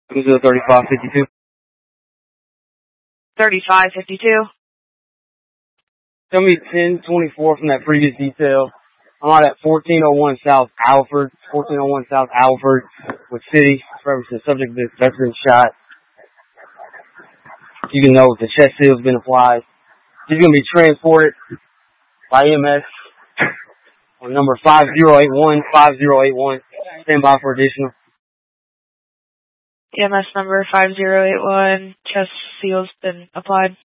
Who's the 3552? 3552. Tell me 1024 from that previous detail. I'm out at 1401 South Alford, with City. Reference the subject that's been shot. You can know the chest seal's been applied. He's going to be transported by EMS on number 5081. Stand by for additional. EMS number 5081, chest seal's been applied.